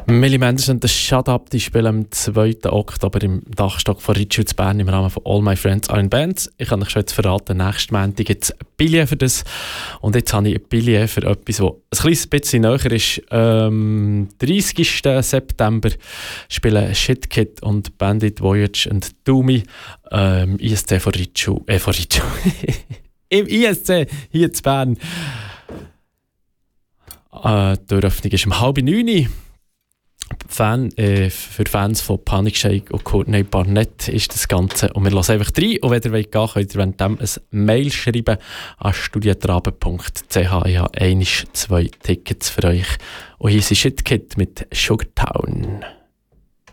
Millie Mendelssohn und Shut Up, die spielen am 2. Oktober im Dachstock von Ritschl zu Bern im Rahmen von All My Friends Are in Bands. Ich kann euch schon jetzt verraten, nächsten Montag gibt es ein Billett für das. Und jetzt habe ich ein Billett für etwas, das ein kleines bisschen näher ist. 30. September spielen Shitkid und Bandit Voyage und Doomy ISC von Ritschl. Im ISC hier zu Bern. Die Eröffnung ist um 8:30 Uhr. Für Fans von Panic Shake und Courtney Barnett ist das Ganze. Und wir hören einfach rein. Und wenn ihr wollt gehen, könnt ihr währenddem ein Mail schreiben an studientraben.ch. Ich habe 2 Tickets für euch. Und hier ist Shitkid mit Sugartown.